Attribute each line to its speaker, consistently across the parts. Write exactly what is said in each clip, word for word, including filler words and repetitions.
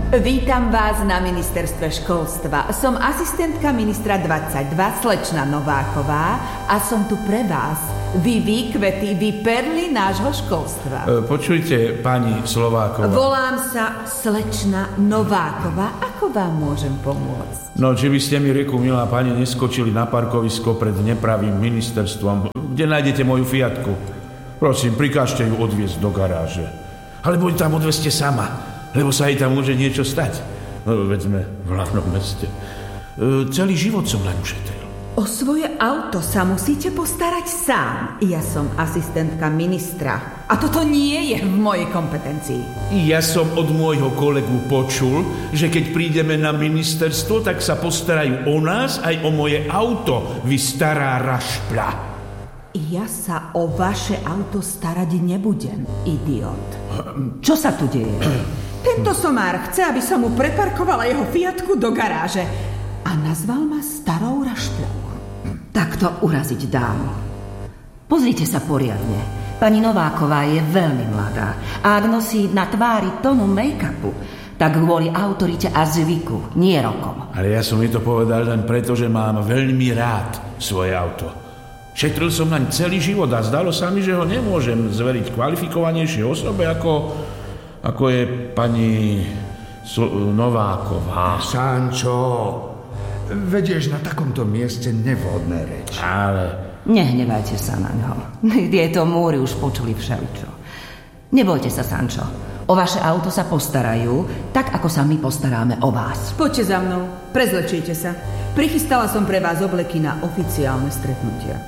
Speaker 1: Vítam vás na ministerstve školstva. Som asistentka ministra dvadsaťdva, slečna Nováková, a som tu pre vás. Vy výkvety, vy perly nášho školstva.
Speaker 2: E, počujte, pani Slováková.
Speaker 1: Volám sa slečna Nováková. Ako vám môžem pomôcť?
Speaker 2: No, či by ste mi, rieku, milá pani, neskočili na parkovisko pred nepravým ministerstvom, kde nájdete moju Fiatku. Prosím, prikážte ju odviezť do garáže. Alebo ju tam odveste sama, lebo sa jej tam môže niečo stať. No, veď sme v hlavnom meste. E, celý život som len ušetril.
Speaker 1: O svoje auto sa musíte postarať sám. Ja som asistentka ministra. A toto nie je v mojej kompetencii.
Speaker 2: Ja som od môjho kolegu počul, že keď prídeme na ministerstvo, tak sa postarajú o nás aj o moje auto, vy stará rašpľa.
Speaker 1: Ja sa o vaše auto starať nebudem, idiot. Čo sa tu deje? Tento somár chce, aby som mu preparkovala jeho Fiatku do garáže a nazval ma starou rašpľou.
Speaker 3: Tak to uraziť dám. Pozrite sa poriadne. Pani Nováková je veľmi mladá a ak nosí na tvári tonu make-upu, tak kvôli autorite a zvyku, nie rokom.
Speaker 2: Ale ja som jej to povedal len preto, že mám veľmi rád svoje auto. Šetril som naň celý život a zdalo sa mi, že ho nemôžem zveriť kvalifikovanejšej osobe ako, ako je pani Sl- Nováková.
Speaker 4: Sančo, vedieš na takomto mieste nevhodné reči.
Speaker 2: Ale...
Speaker 3: Nehnevajte sa na ňo. Tieto múry už počuli všeličo. Nebojte sa, Sančo. O vaše auto sa postarajú, tak ako sa my postaráme o vás.
Speaker 1: Poďte za mnou, prezlečite sa. Prichystala som pre vás obleky na oficiálne stretnutia.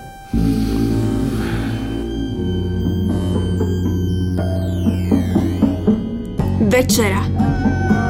Speaker 5: Večera.